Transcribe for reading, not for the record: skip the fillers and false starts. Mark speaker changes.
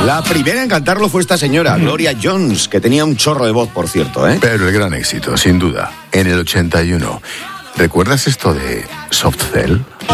Speaker 1: La primera en cantarlo fue esta señora, Gloria Jones, que tenía un chorro de voz, por cierto, ¿eh?
Speaker 2: Pero el gran éxito, sin duda, en el 81. ¿Recuerdas esto de Soft Cell?